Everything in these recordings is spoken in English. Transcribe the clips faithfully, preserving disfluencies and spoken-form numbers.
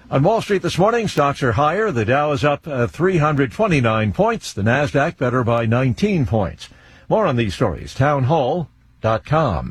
On Wall Street this morning, stocks are higher. The Dow is up uh, three hundred twenty-nine points. The Nasdaq better by nineteen points. More on these stories, town hall dot com.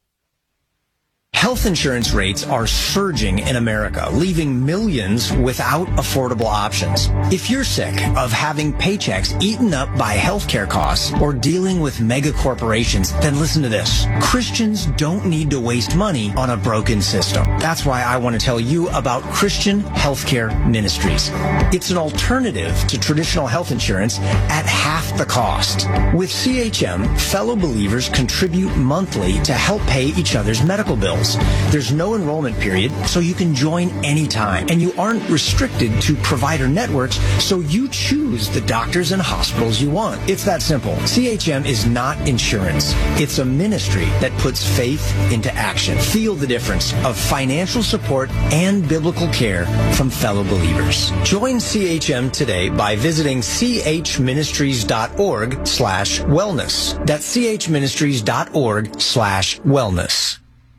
Health insurance rates are surging in America, leaving millions without affordable options. If you're sick of having paychecks eaten up by healthcare costs or dealing with mega corporations, then listen to this. Christians don't need to waste money on a broken system. That's why I want to tell you about Christian Healthcare Ministries. It's an alternative to traditional health insurance at half the cost. With C H M, fellow believers contribute monthly to help pay each other's medical bills. There's no enrollment period, so you can join anytime. And you aren't restricted to provider networks, so you choose the doctors and hospitals you want. It's that simple. C H M is not insurance. It's a ministry that puts faith into action. Feel the difference of financial support and biblical care from fellow believers. Join C H M today by visiting chministries.org slash wellness. That's chministries.org slash wellness.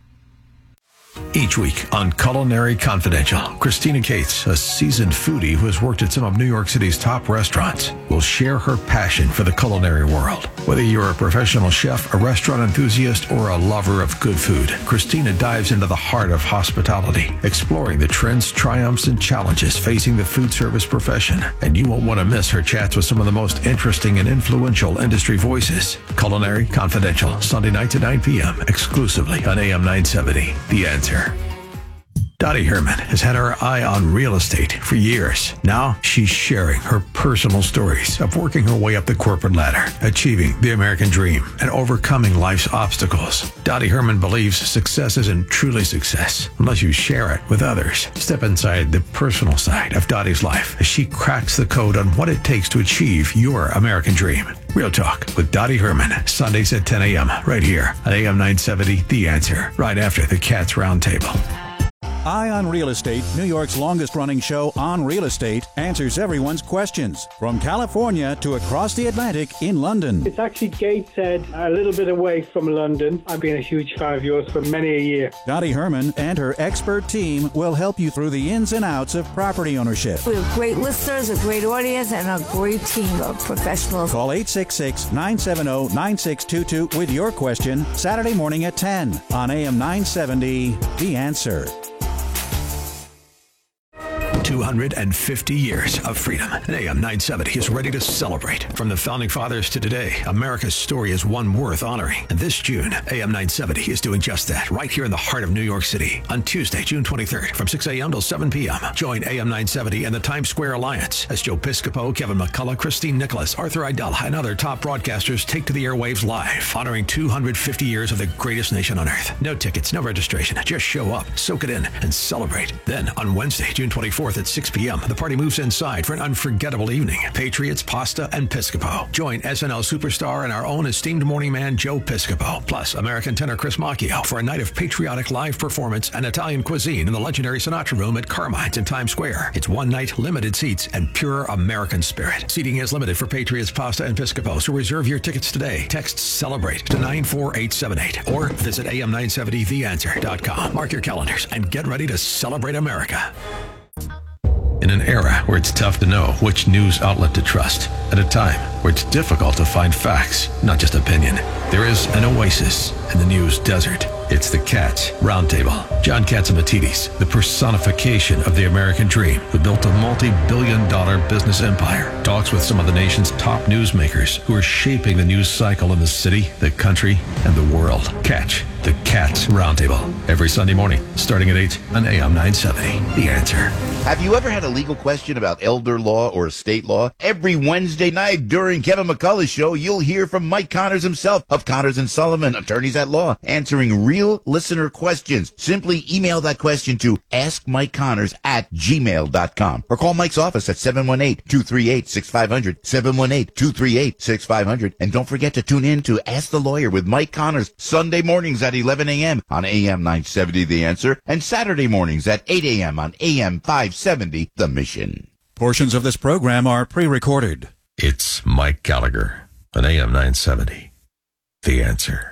Each week on Culinary Confidential, Christina Cates, a seasoned foodie who has worked at some of New York City's top restaurants, will share her passion for the culinary world. Whether you're a professional chef, a restaurant enthusiast, or a lover of good food, Christina dives into the heart of hospitality, exploring the trends, triumphs, and challenges facing the food service profession. And you won't want to miss her chats with some of the most interesting and influential industry voices. Culinary Confidential, Sunday nights at nine p.m., exclusively on A M nine seventy. The Answer. Dottie Herman has had her eye on real estate for years. Now she's sharing her personal stories of working her way up the corporate ladder, achieving the American dream, and overcoming life's obstacles. Dottie Herman believes success isn't truly success unless you share it with others. Step inside the personal side of Dottie's life as she cracks the code on what it takes to achieve your American dream. Real Talk with Dottie Herman, Sundays at ten a.m. right here on A M nine seventy, The Answer, right after the Cats Roundtable. Eye on Real Estate, New York's longest-running show on real estate, answers everyone's questions. From California to across the Atlantic in London. It's actually Gateshead, a little bit away from London. I've been a huge fan of yours for many a year. Dottie Herman and her expert team will help you through the ins and outs of property ownership. We have great listeners, a great audience, and a great team of professionals. Call eight six six, nine seven zero, nine six two two with your question Saturday morning at ten on A M nine seventy, The Answer. two hundred fifty years of freedom. And A M nine seventy is ready to celebrate. From the Founding Fathers to today, America's story is one worth honoring. And this June, A M nine seventy is doing just that, right here in the heart of New York City. On Tuesday, June twenty-third, from six a.m. till seven p.m., join A M nine seventy and the Times Square Alliance as Joe Piscopo, Kevin McCullough, Christine Nicholas, Arthur Idella, and other top broadcasters take to the airwaves live, honoring two hundred fifty years of the greatest nation on earth. No tickets, no registration. Just show up, soak it in, and celebrate. Then, on Wednesday, June twenty-fourth at six p.m., the party moves inside for an unforgettable evening. Patriots, pasta, and Piscopo. Join S N L superstar and our own esteemed morning man, Joe Piscopo, plus American tenor Chris Macchio for a night of patriotic live performance and Italian cuisine in the legendary Sinatra Room at Carmine's in Times Square. It's one night, limited seats, and pure American spirit. Seating is limited for Patriots, pasta, and Piscopo, so reserve your tickets today. Text CELEBRATE to nine four eight seven eight or visit A M nine seventy the answer dot com. Mark your calendars and get ready to celebrate America. In an era where it's tough to know which news outlet to trust, at a time where it's difficult to find facts, not just opinion, there is an oasis in the news desert. It's the Cats Roundtable. John Catsimatidis, the personification of the American dream, who built a multi-billion dollar business empire, talks with some of the nation's top newsmakers who are shaping the news cycle in the city, the country, and the world. Catch the Cats Roundtable every Sunday morning, starting at eight on A M nine seventy. The Answer. Have you ever had a legal question about elder law or estate law? Every Wednesday night during Kevin McCullough's show, you'll hear from Mike Connors himself of Connors and Sullivan, attorneys at law, answering real listener questions. Simply email that question to ask mike connors at gmail dot com or call Mike's office at seven one eight, two three eight, six five zero zero, seven one eight, two three eight, six five zero zero. And don't forget to tune in to Ask the Lawyer with Mike Connors Sunday mornings at eleven a.m. on A M nine seventy The Answer and Saturday mornings at eight a.m. on A M five seventy The Mission. Portions of this program are pre-recorded. It's Mike Gallagher on A M nine seventy. The Answer.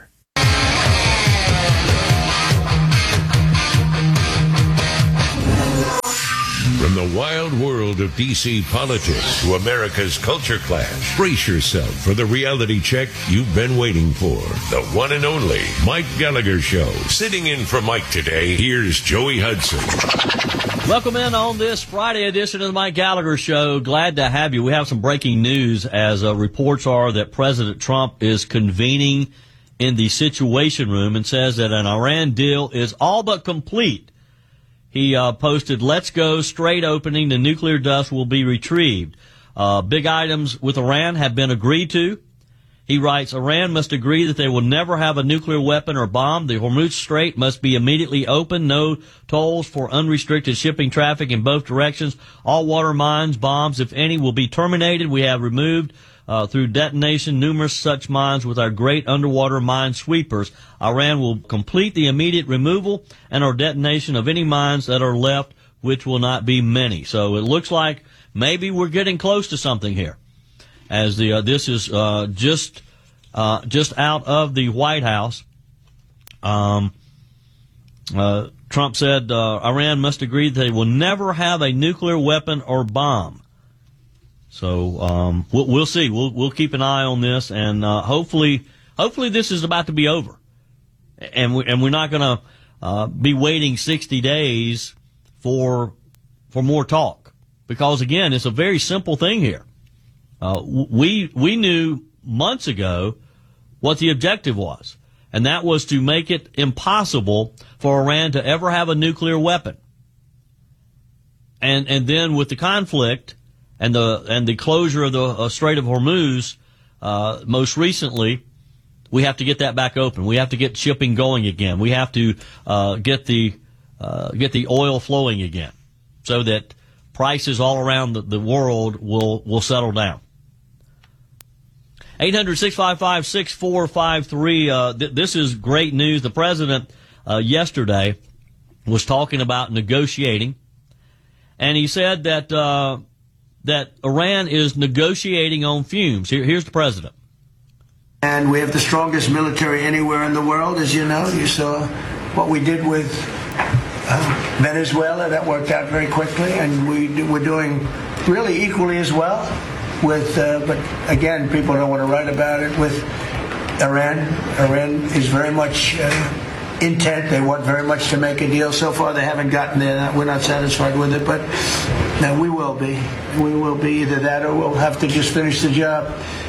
From the wild world of D C politics to America's culture clash, brace yourself for the reality check you've been waiting for. The one and only Mike Gallagher Show. Sitting in for Mike today, here's Joey Hudson. Welcome in on this Friday edition of the Mike Gallagher Show. Glad to have you. We have some breaking news as uh, reports are that President Trump is convening in the Situation Room and says that an Iran deal is all but complete. He uh, posted, "Let's go, straight opening, the nuclear dust will be retrieved. Uh, big items with Iran have been agreed to." He writes, "Iran must agree that they will never have a nuclear weapon or bomb. The Hormuz Strait must be immediately open. No tolls for unrestricted shipping traffic in both directions. All water mines, bombs, if any, will be terminated. We have removed uh, through detonation numerous such mines with our great underwater mine sweepers. Iran will complete the immediate removal and or detonation of any mines that are left, which will not be many." So it looks like maybe we're getting close to something here. As the uh, this is uh, just uh, just out of the White House, um, uh, Trump said uh, Iran must agree that they will never have a nuclear weapon or bomb. So um, we'll, we'll see. We'll we'll keep an eye on this, and uh, hopefully hopefully this is about to be over, and we, and we're not going to uh, be waiting sixty days for for more talk, because again, it's a very simple thing here. Uh, we we knew months ago what the objective was, and that was to make it impossible for Iran to ever have a nuclear weapon. And and then with the conflict and the and the closure of the uh, Strait of Hormuz, uh, most recently, we have to get that back open. We have to get shipping going again. We have to uh, get the uh, get the oil flowing again, so that prices all around the, the world will will settle down. eight hundred, six five five, six four five three. Uh, th- this is great news. The president uh, yesterday was talking about negotiating, and he said that uh, that Iran is negotiating on fumes. Here, here's the president. And we have the strongest military anywhere in the world, as you know. You saw what we did with uh, Venezuela. That worked out very quickly, and we do, we're doing really equally as well with, uh, but again, people don't want to write about it, with Iran. Iran is very much uh, intent. They want very much to make a deal. So far, they haven't gotten there. We're not satisfied with it, but now we will be. We will be either that or we'll have to just finish the job.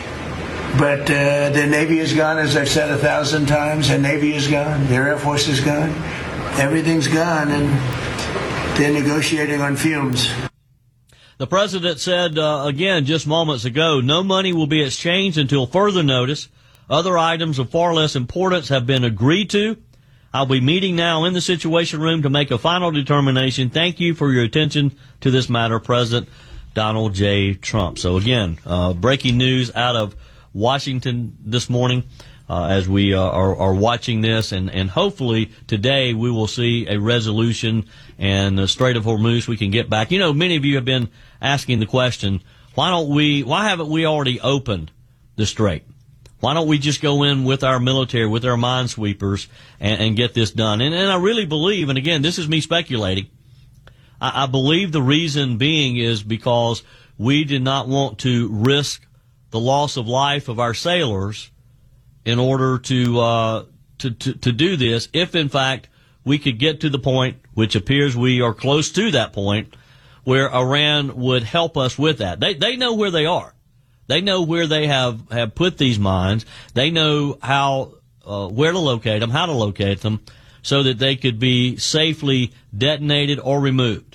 But uh, their Navy is gone, as I've said a thousand times. Their Navy is gone. Their Air Force is gone. Everything's gone, and they're negotiating on fumes. The president said, uh, again, just moments ago, no money will be exchanged until further notice. Other items of far less importance have been agreed to. I'll be meeting now in the Situation Room to make a final determination. Thank you for your attention to this matter, President Donald J. Trump. So again, uh, breaking news out of Washington this morning uh, as we uh, are, are watching this, and, and hopefully today we will see a resolution and the Strait of Hormuz we can get back. You know, many of you have been asking the question, why don't we, why haven't we already opened the Strait? Why don't we just go in with our military, with our minesweepers, and, and get this done? And, and I really believe, and again, this is me speculating, I, I believe the reason being is because we did not want to risk the loss of life of our sailors in order to, uh, to, to, to do this, if in fact we could get to the point, which appears we are close to that point, where Iran would help us with that. They, they know where they are. They know where they have, have put these mines. They know how, uh, where to locate them, how to locate them, so that they could be safely detonated or removed.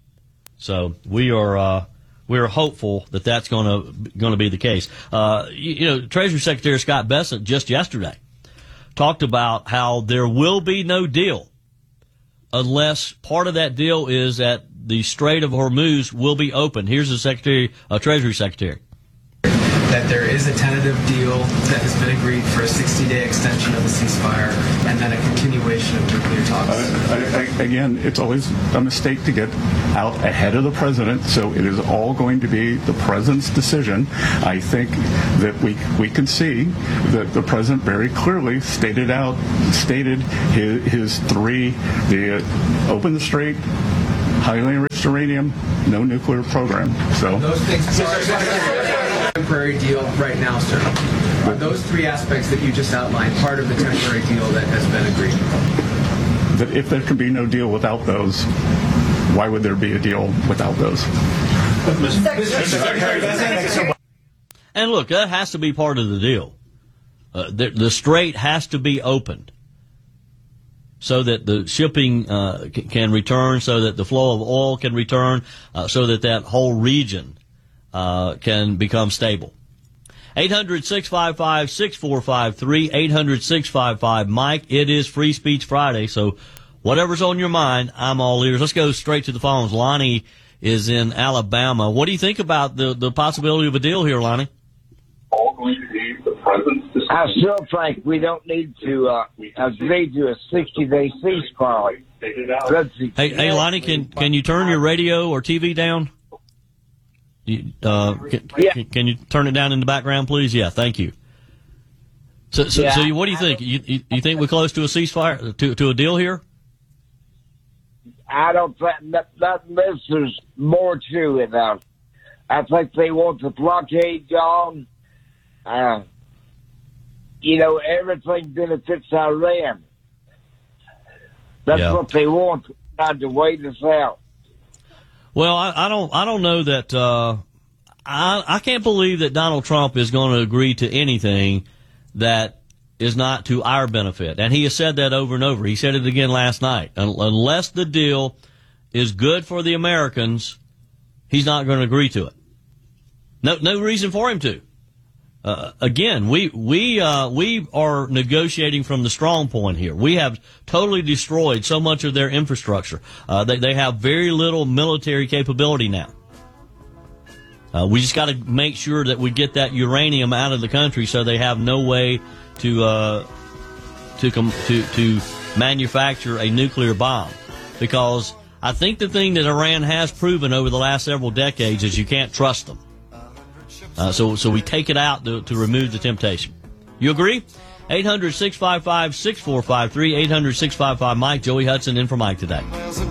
So we are, uh, we're hopeful that that's going to going to be the case. Uh, you, you know, Treasury Secretary Scott Bessent just yesterday talked about how there will be no deal unless part of that deal is that the Strait of Hormuz will be open. Here's the Secretary, uh, Treasury Secretary. That there is a tentative deal that has been agreed for a sixty-day extension of the ceasefire, and then a continuation of nuclear talks. Uh, I, I, again, it's always a mistake to get out ahead of the president, so it is all going to be the president's decision. I think that we we can see that the president very clearly stated out stated his, his three: the uh, open the strait, highly enriched enriched uranium, no nuclear program. So Those things are temporary deal right now, sir. Are those three aspects that you just outlined part of the temporary deal that has been agreed? that if there can be no deal without those, why would there be a deal without those? And look, that has to be part of the deal. Uh, the, the strait has to be opened so that the shipping uh, c- can return, so that the flow of oil can return, uh, so that that whole region uh, can become stable. eight hundred, six five five, six four five three, eight hundred, six five five, Mike. It is Free Speech Friday, so whatever's on your mind, I'm all ears. Let's go straight to the phones. Lonnie is in Alabama. What do you think about the, the possibility of a deal here, Lonnie? All going to be the president's decision. I still think we don't need to uh, agree to a sixty-day ceasefire. Hey, hey, Lonnie, can can you turn your radio or T V down? You, uh, can, yeah. can, can you turn it down in the background, please? Yeah, thank you. So, so, yeah, so you, what do you think? You, you, you think we're close to a ceasefire, to to a deal here? I don't think that, that this is more to it. Uh, I think they want the blockade gone. Uh, you know, everything benefits Iran. That's Yeah. what they want. Trying to wait us out. Well, I, I don't, I don't know that. Uh, I, I can't believe that Donald Trump is going to agree to anything that is not to our benefit, and he has said that over and over. He said it again last night. Un- unless the deal is good for the Americans, he's not going to agree to it. No, no reason for him to. Uh, again, we we uh, we are negotiating from the strong point here. We have totally destroyed so much of their infrastructure. Uh, they they have very little military capability now. Uh, we just got to make sure that we get that uranium out of the country, so they have no way to uh, to com- to to manufacture a nuclear bomb. Because I think the thing that Iran has proven over the last several decades is you can't trust them. Uh, so, so we take it out to, to remove the temptation. You agree? eight hundred, six five five, six four five three, eight hundred, six five five, Mike. Joey Hudson in for Mike today.